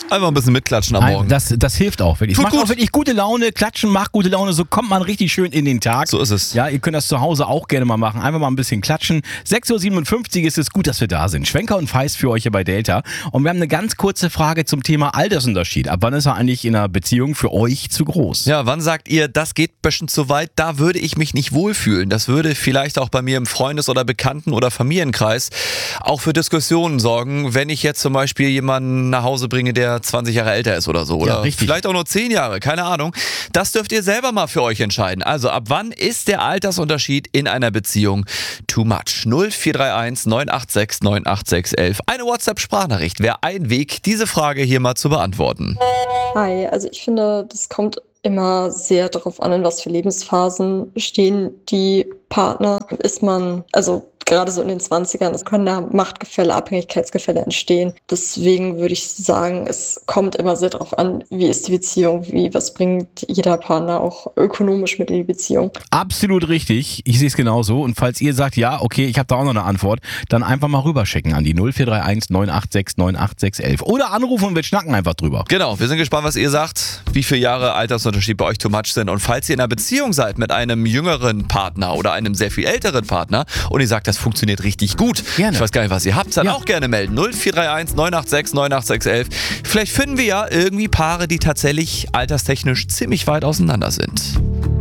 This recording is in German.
Einfach ein bisschen mitklatschen am Morgen. Das hilft auch wirklich. Es macht auch wirklich gute Laune. Klatschen macht gute Laune. So kommt man richtig schön in den Tag. So ist es. Ja, ihr könnt das zu Hause auch gerne mal machen. Einfach mal ein bisschen klatschen. 6.57 Uhr ist es gut, dass wir da sind. Schwenker und Feist für euch hier bei Delta. Und wir haben eine ganz kurze Frage zum Thema Altersunterschied. Ab wann ist er eigentlich in einer Beziehung für euch zu groß? Ja, wann sagt ihr, das geht bestimmt zu weit, da würde ich mich nicht wohlfühlen. Das würde vielleicht auch bei mir im Freundes- oder Bekannten- oder Familienkreis auch für Diskussionen sorgen, wenn ich jetzt zum Beispiel jemanden nach Hause bringe, der 20 Jahre älter ist oder so. Oder vielleicht auch nur 10 Jahre, keine Ahnung. Das dürft ihr selber mal für euch entscheiden. Also ab wann ist der Altersunterschied in einer Beziehung too much? 0431 986 98611. Eine WhatsApp-Sprachnachricht wäre ein Weg, diese Frage hier mal zu beantworten. Hi, also ich finde, das kommt immer sehr darauf an, in was für Lebensphasen stehen die Partner. Ist man, also gerade so in den 20ern, es können da Machtgefälle, Abhängigkeitsgefälle entstehen. Deswegen würde ich sagen, es kommt immer sehr darauf an, wie ist die Beziehung, was bringt jeder Partner auch ökonomisch mit in die Beziehung. Absolut richtig, ich sehe es genauso. Und falls ihr sagt, ja, okay, ich habe da auch noch eine Antwort, dann einfach mal rüberschicken an die 0431 986 98611. Oder anrufen und wir schnacken einfach drüber. Genau, wir sind gespannt, was ihr sagt, wie viele Jahre Altersunterschied bei euch too much sind. Und falls ihr in einer Beziehung seid mit einem jüngeren Partner oder einem sehr viel älteren Partner und ihr sagt, das funktioniert richtig gut. Gerne. Ich weiß gar nicht, was ihr habt, dann auch gerne melden. 0431 986 98611. Vielleicht finden wir ja irgendwie Paare, die tatsächlich alterstechnisch ziemlich weit auseinander sind.